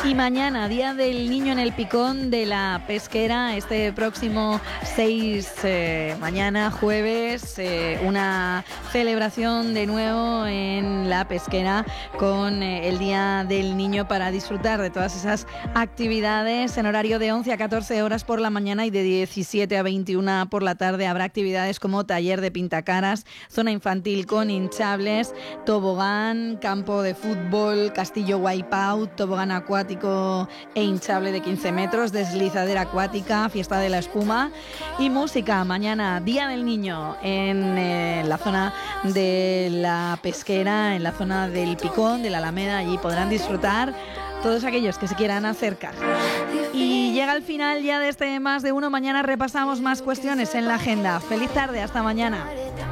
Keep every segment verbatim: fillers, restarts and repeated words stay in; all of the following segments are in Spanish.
Y mañana, Día del Niño en el Picón de la Pesquera, este próximo seis, eh, mañana jueves, eh, una celebración de nuevo en la Pesquera con eh, el Día del Niño para disfrutar de todas esas actividades en horario de once a catorce horas por la mañana y de diecisiete a veintiuna por la tarde. Habrá actividades como taller de pintacaras, zona infantil con hinchables, tobogán, campo de fútbol, castillo wipeout, tobogán acuático e hinchable de quince metros, deslizadera acuática, fiesta de la espuma y música. Mañana, Día del Niño en eh, la zona de la Pesquera, en la zona del Picón, de la Alameda. Allí podrán disfrutar todos aquellos que se quieran acercar. Y llega el final ya de este Más de Uno. Mañana repasamos más cuestiones en la agenda. Feliz tarde, hasta mañana.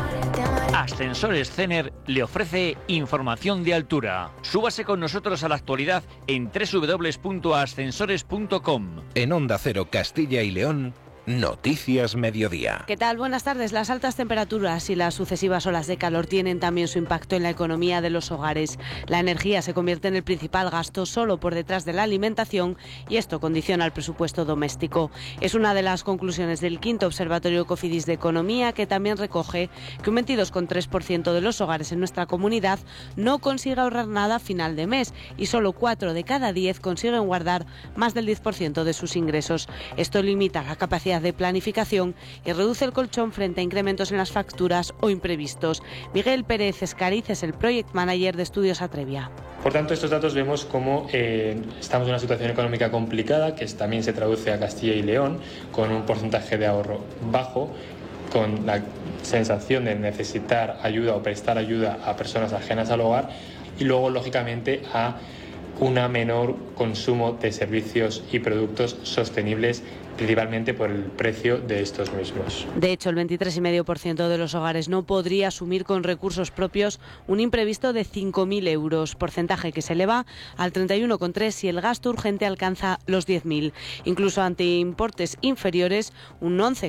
Ascensores Cener le ofrece información de altura. Súbase con nosotros a la actualidad en doble u doble u doble u punto ascensores punto com. En Onda Cero Castilla y León, Noticias Mediodía. ¿Qué tal? Buenas tardes. Las altas temperaturas y las sucesivas olas de calor tienen también su impacto en la economía de los hogares. La energía se convierte en el principal gasto, solo por detrás de la alimentación, y esto condiciona el presupuesto doméstico. Es una de las conclusiones del quinto Observatorio Cofidis de Economía, que también recoge que un veintidós coma tres por ciento de los hogares en nuestra comunidad no consigue ahorrar nada a final de mes y solo cuatro de cada diez consiguen guardar más del diez por ciento de sus ingresos. Esto limita la capacidad de planificación y reduce el colchón frente a incrementos en las facturas o imprevistos. Miguel Pérez Escariz es el Project Manager de Estudios Atrevia. Por tanto, estos datos vemos cómo eh, estamos en una situación económica complicada, que también se traduce a Castilla y León, con un porcentaje de ahorro bajo, con la sensación de necesitar ayuda o prestar ayuda a personas ajenas al hogar, y luego, lógicamente, a un menor consumo de servicios y productos sostenibles, principalmente por el precio de estos mismos. De hecho, el veintitrés coma cinco por ciento de los hogares no podría asumir con recursos propios un imprevisto de cinco mil euros, porcentaje que se eleva al treinta y uno coma tres por ciento si el gasto urgente alcanza los diez mil. Incluso ante importes inferiores, un once